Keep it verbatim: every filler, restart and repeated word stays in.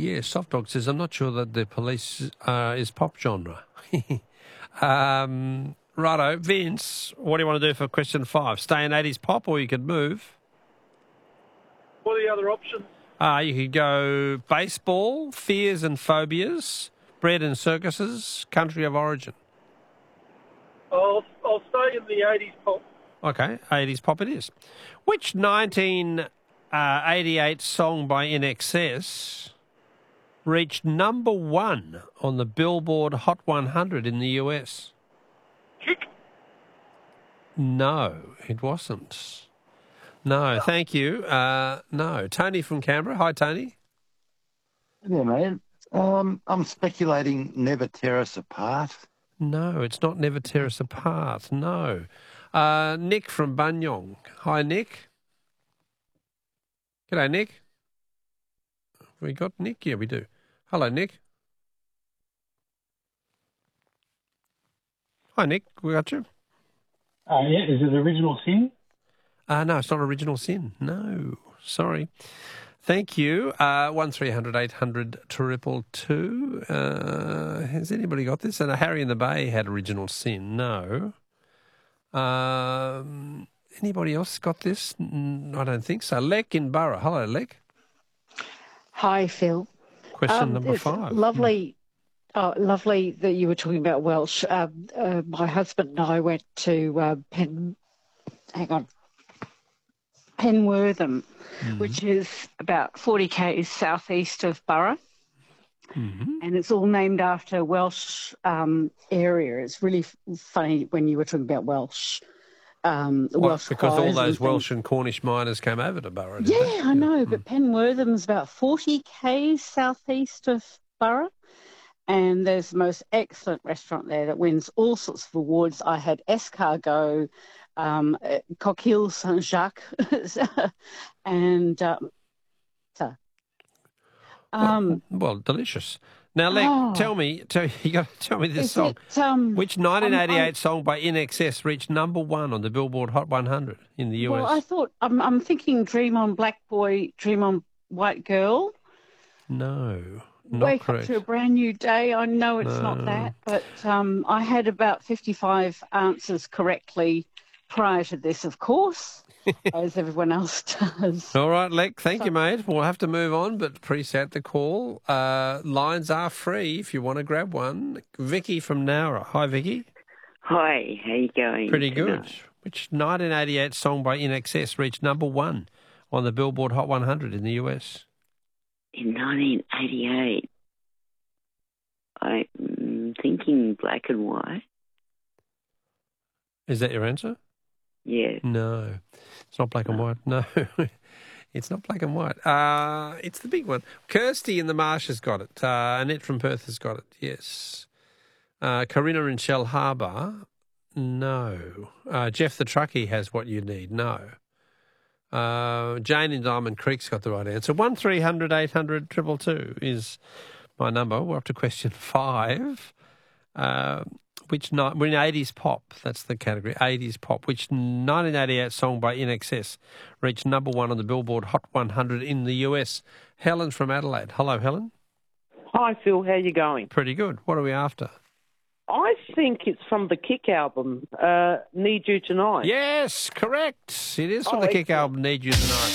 yeah, Soft Dog says, I'm not sure that the Police uh, is pop genre. um, righto. Vince, what do you want to do for question five? Stay in eighties pop or you could move? What are the other options? Uh, you could go baseball, fears and phobias, bread and circuses, country of origin. I'll, I'll stay in the eighties pop. Okay, eighties pop it is. Which nineteen eighty-eight song by I N X S reached number one on the Billboard Hot one hundred in the U S? Kick. No, it wasn't. No, thank you. Uh, no. Tony from Canberra. Hi, Tony. Yeah, mate. Um, I'm speculating Never Tear Us Apart. No, it's not Never Tear Us Apart. No. Uh, Nick from Bunyong. Hi, Nick. G'day, Nick. Have we got Nick? Yeah, we do. Hello, Nick. Hi, Nick. We got you. Uh, yeah, is it Original Sin? Uh, no, it's not Original Sin. No, sorry. Thank you. Uh, one three hundred eight hundred triple two. Uh, has anybody got this? And uh, Harry in the Bay had Original Sin. No. Um, anybody else got this? Mm, I don't think so. Lek in Borough. Hello, Lek. Hi, Phil. Question Um, number it's five. Lovely, oh, lovely that you were talking about Welsh. Um, uh, my husband and I went to uh, Pen. Hang on. Penwortham, mm-hmm. which is about forty k's southeast of Borough. Mm-hmm. And it's all named after a Welsh um, area. It's really f- funny when you were talking about Welsh. Um, what, Welsh because all those and Welsh and Cornish miners came over to Borough, did Yeah, they? I know, yeah. but Penwortham's about forty k's southeast of Borough. And there's the most excellent restaurant there that wins all sorts of awards. I had escargot, um, Coquille Saint-Jacques, and um, so, um, well, well, delicious. Now, Lek, oh, tell me, tell, you got to tell me this is song. It, um, Which nineteen eighty-eight I'm, I'm, song by I N X S reached number one on the Billboard Hot one hundred in the U S? Well, I thought I'm, I'm thinking "Dream on Black Boy, Dream on White Girl." No. Not Wake correct. Up to a Brand New Day. I know it's no. not that, but um, I had about fifty-five answers correctly prior to this, of course, as everyone else does. All right, Lek, thank so, you, mate. We'll have to move on, but appreciate the call. Uh, lines are free if you want to grab one. Vicky from Nowra. Hi, Vicky. Hi, how you going? Pretty tonight? good. Which nineteen eighty-eight song by I N X S reached number one on the Billboard Hot one hundred in the U S? In nineteen eighty-eight, I'm thinking Black and White. Is that your answer? Yeah. No, it's not Black and White. No, it's not Black and White. Uh, it's the big one. Kirsty in the Marsh has got it. Uh, Annette from Perth has got it. Yes. Uh, Corinna in Shell Harbour. No. Uh, Jeff the Truckie has What You Need. No. Uh, Jane in Diamond Creek's got the right answer. One three hundred eight hundred triple two is my number. We're up to question five. Uh, which ni- we're in eighties pop. That's the category. eighties pop. Which nineteen eighty-eight song by I N X S reached number one on the Billboard Hot one hundred in the U S? Helen from Adelaide. Hello, Helen. Hi, Phil. How you going? Pretty good. What are we after? I think it's from the Kick album, uh, Need You Tonight. Yes, correct. It is from Oh, the Kick excellent. album, Need You Tonight.